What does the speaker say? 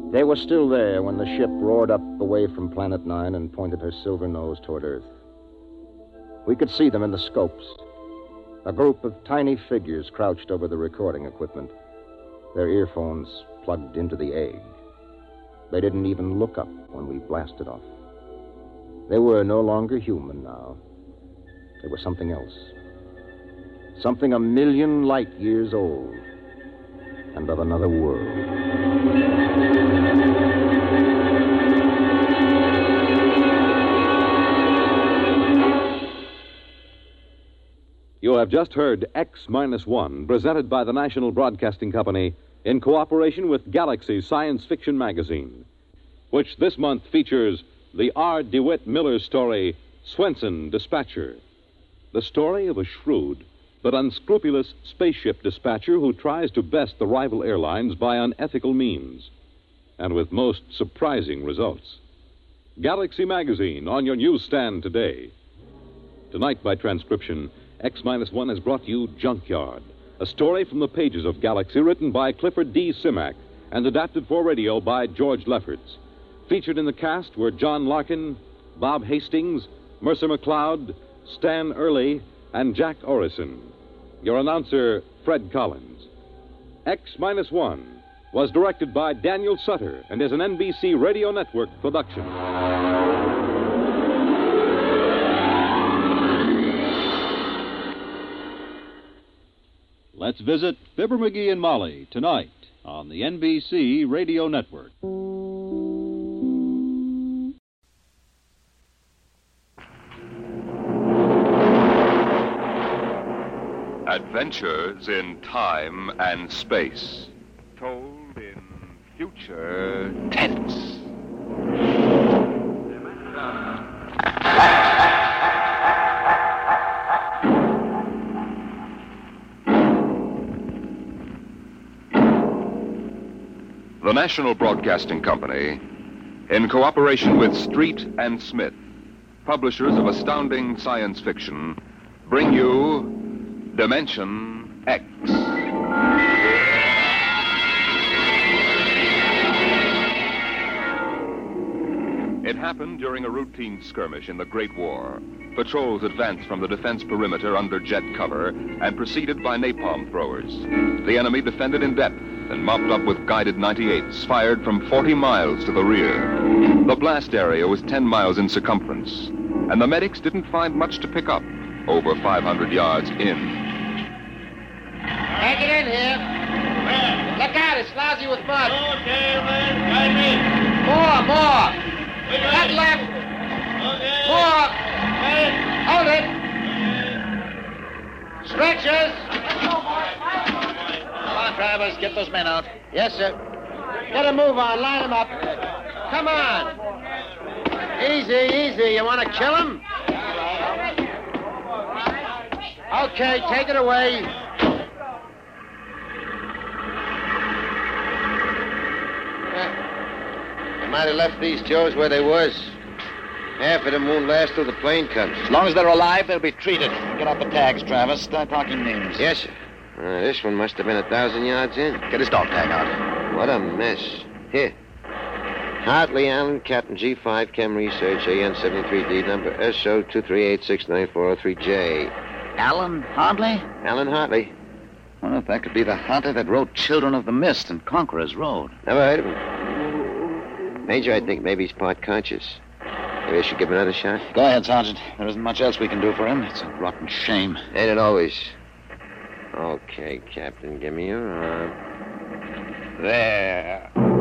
They were still there when the ship roared up away from Planet 9 and pointed her silver nose toward Earth. We could see them in the scopes. A group of tiny figures crouched over the recording equipment, their earphones plugged into the egg. They didn't even look up when we blasted off. They were no longer human now. They were something else. Something 1,000,000 light years old and of another world. You have just heard X-1, presented by the National Broadcasting Company in cooperation with Galaxy Science Fiction Magazine, which this month features the R. DeWitt Miller story, Swenson, Dispatcher. The story of a shrewd but unscrupulous spaceship dispatcher who tries to best the rival airlines by unethical means, and with most surprising results. Galaxy Magazine on your newsstand today. Tonight, by transcription, X-1 has brought you Junkyard, a story from the pages of Galaxy written by Clifford D. Simak and adapted for radio by George Lefferts. Featured in the cast were John Larkin, Bob Hastings, Mercer McLeod, Stan Early, and Jack Orison. Your announcer, Fred Collins. X-1 was directed by Daniel Sutter and is an NBC Radio Network production. Let's visit Fibber McGee and Molly tonight on the NBC Radio Network. Adventures in time and space, told in future tense. The National Broadcasting Company, in cooperation with Street and Smith, publishers of astounding science fiction, bring you Dimension X. It happened during a routine skirmish in the Great War. Patrols advanced from the defense perimeter under jet cover and preceded by napalm throwers. The enemy defended in depth and mopped up with guided 98s fired from 40 miles to the rear. The blast area was 10 miles in circumference, and the medics didn't find much to pick up over 500 yards in. Take it in here. Look out, it's lousy with mud. Okay, man, guide me. More. That left. Okay. More. Hey. Hold it. Stretchers. Come on, Travers, get those men out. Yes, sir. Get a move on, line them up. Come on. Easy. You want to kill him? Okay, take it away. They might have left these Joes where they was. Half of them won't last till the plane comes. As long as they're alive, they'll be treated. Get out the tags, Travis. Start talking names. Yes, sir. This one must have been 1,000 yards in. Get his dog tag out. What a mess. Here. Hartley Allen, Captain G5, Chem Research, AN-73D, number SO238694003J. Alan Hartley? Alan Hartley. I wonder if that could be the Hartley that wrote Children of the Mist and Conqueror's Road. Never heard of him. Major, I think maybe he's part conscious. Maybe I should give him another shot. Go ahead, Sergeant. There isn't much else we can do for him. It's a rotten shame. Ain't it always? Okay, Captain, give me your arm. There.